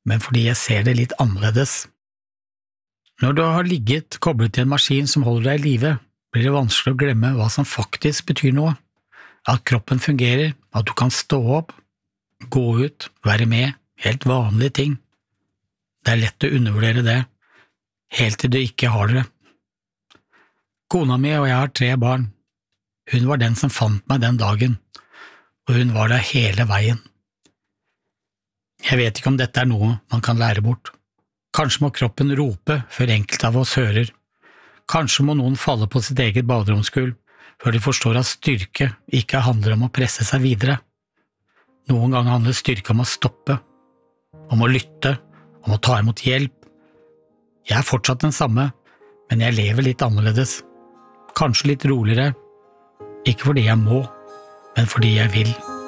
men fordi jeg ser det litt annerledes. Når du har ligget koblet til en maskin som holder deg i live, blir det vanskelig å glemme hva som faktisk betyr noe. At kroppen fungerer, at du kan stå opp, gå ut, være med, helt vanlige ting. Det er lett å undervurdere det, helt til du ikke har det. Kona mi og jeg har 3 barn. Hun var den som fant meg den dagen, og hun var der hele veien. Jeg vet ikke om dette er noe man kan lære bort. Kanskje må kroppen rope før enkelte av oss hører. Kanskje må noen falle på sitt eget baderomsgulv før de forstår at styrke ikke handler om å presse seg videre. Noen ganger handler styrke om å stoppe, om å lytte, om å ta imot hjelp. Jeg er fortsatt den samme, men jeg lever litt annerledes. Kanskje litt roligere, ikke fordi jeg må, men fordi jeg vil.